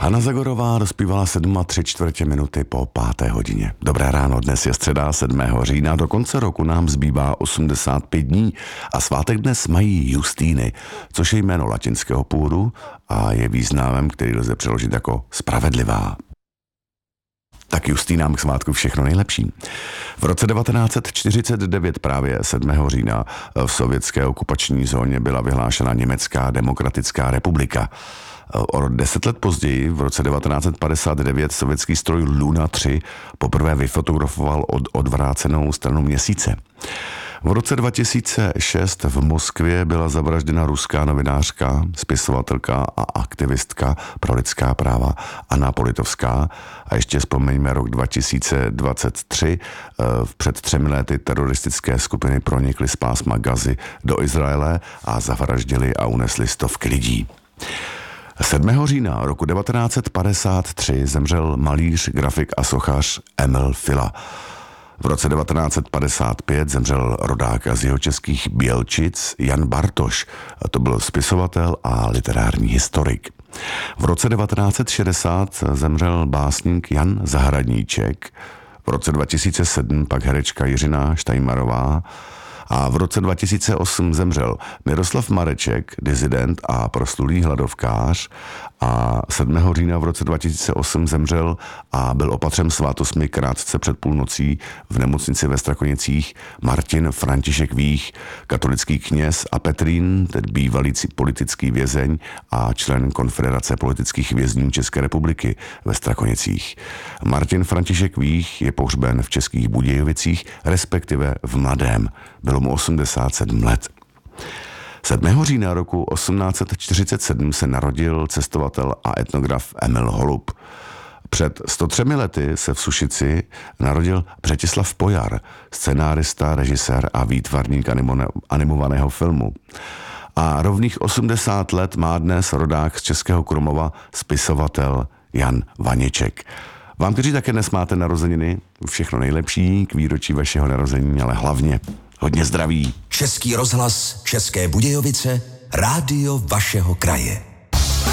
Hana Zagorová dospívala 7:03 minuty po 5. hodině. Dobré ráno, dnes je středa 7. října, do konce roku nám zbývá 85 dní a svátek dnes mají Justýny, což je jméno latinského původu a je významem, který lze přeložit jako spravedlivá. Tak Justýnám k svátku všechno nejlepší. V roce 1949 právě 7. října v sovětské okupační zóně byla vyhlášena Německá demokratická republika. O 10 let později, v roce 1959, sovětský stroj Luna 3 poprvé vyfotografoval odvrácenou stranu měsíce. V roce 2006 v Moskvě byla zavražděna ruská novinářka, spisovatelka a aktivistka pro lidská práva Anna Politovská. A ještě vzpomeňme rok 2023. Před 3 lety teroristické skupiny pronikly z pásma Gazy do Izraele a zavraždili a unesli stovky lidí. 7. října roku 1953 zemřel malíř, grafik a sochař Emil Fila. V roce 1955 zemřel rodák z jihočeských Bělčic Jan Bartoš. To byl spisovatel a literární historik. V roce 1960 zemřel básník Jan Zahradníček. V roce 2007 pak herečka Jiřina Štajmarová. A v roce 2008 zemřel Miroslav Mareček, disident a proslulý hladovkář. A 7. října v roce 2008 zemřel a byl opatřen svátostmi krátce před půlnocí v nemocnici ve Strakonicích Martin František Vích, katolický kněz a Petrín, tedy bývalý politický vězeň a člen Konfederace politických vězňů České republiky ve Strakonicích. Martin František Vích je pohřben v Českých Budějovicích, respektive v Mladém. Bylo mu 87 let. 7. října roku 1847 se narodil cestovatel a etnograf Emil Holub. Před 103 lety se v Sušici narodil Břetislav Pojar, scenárista, režisér a výtvarník animovaného filmu. A rovných 80 let má dnes rodák z Českého Krumlova spisovatel Jan Vaněček. Vám, kteří také dnes máte narozeniny, všechno nejlepší k výročí vašeho narození, ale hlavně hodně zdraví. Český rozhlas, České Budějovice, rádio vašeho kraje.